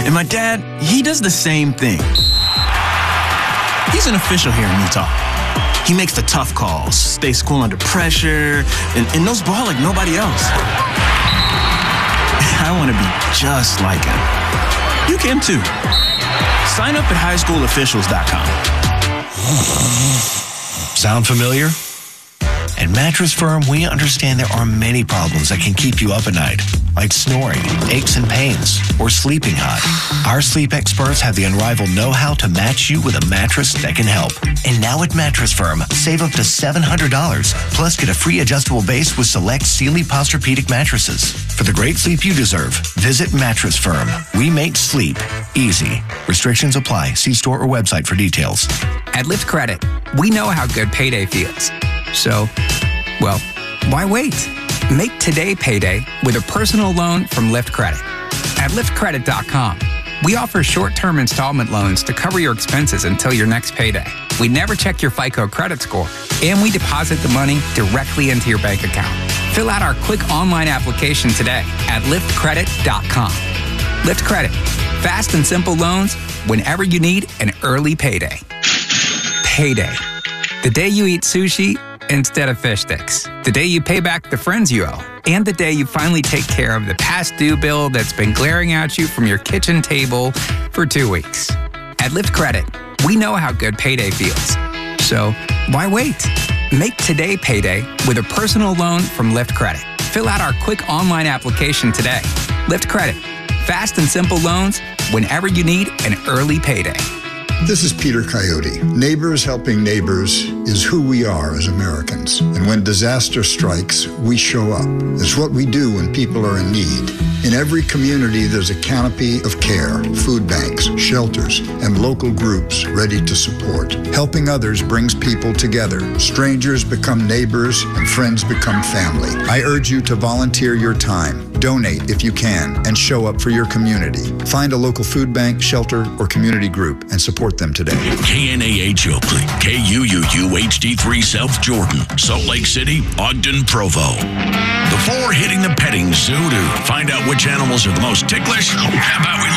And my dad, he does the same thing. He's an official here in Utah. He makes the tough calls, stays cool under pressure, and knows ball like nobody else. I want to be just like him. You can too. Sign up at highschoolofficials.com. Sound familiar? At Mattress Firm, we understand there are many problems that can keep you up at night, like snoring, aches and pains, or sleeping hot. Our sleep experts have the unrivaled know-how to match you with a mattress that can help. And now at Mattress Firm, save up to $700, plus get a free adjustable base with select Sealy Posturepedic mattresses. For the great sleep you deserve, visit Mattress Firm. We make sleep easy. Restrictions apply. See store or website for details. At Lyft Credit, we know how good payday feels. So, well, why wait? Make today payday with a personal loan from Lyft Credit. At liftcredit.com, we offer short-term installment loans to cover your expenses until your next payday. We never check your FICO credit score, and we deposit the money directly into your bank account. Fill out our quick online application today at liftcredit.com. Lyft Credit. Fast and simple loans whenever you need an early payday. Payday. The day you eat sushi instead of fish sticks. The day you pay back the friends you owe. And the day you finally take care of the past due bill that's been glaring at you from your kitchen table for 2 weeks. At Lyft Credit, we know how good payday feels. So why wait? Make today payday with a personal loan from Lyft Credit. Fill out our quick online application today. Lyft Credit. Fast and simple loans whenever you need an early payday. This is Peter Coyote. Neighbors helping neighbors is who we are as Americans. And when disaster strikes, we show up. It's what we do when people are in need. In every community, there's a canopy of care, food banks, shelters, and local groups ready to support. Helping others brings people together. Strangers become neighbors, and friends become family. I urge you to volunteer your time, donate if you can, and show up for your community. Find a local food bank, shelter, or community group and support them today. KNAH Oakley, KUUU HD3 South Jordan, Salt Lake City, Ogden, Provo. Before hitting the petting zoo to find out which animals are the most ticklish, how about we